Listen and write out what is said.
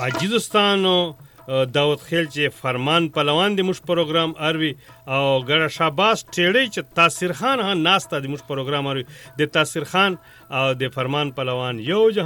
عجیزستانو داود خیل چې فرمان پهلوان د موږ پروګرام اروي او ګړه شاباس ټیړی چې تاثیر خان ناسته د موږ پروګرام اروي د تاثیر خان او د فرمان پهلوان یو